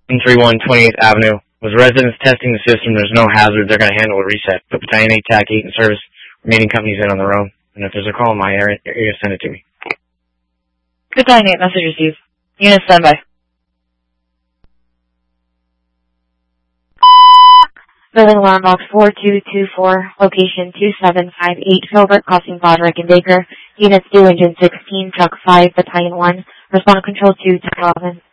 131 28th Avenue. With residents testing the system, there's no hazard. They're going to handle a reset. Put Battalion 8 TAC 8 in service. Remaining companies in on their own. And if there's a call in my area, send it to me. Battalion 8, message received. Unit standby. Building alarm box 4224, location 2758, Filbert, crossing Broderick and Baker. Units due engine 16, truck 5, Battalion 1. Respond control 2 to province.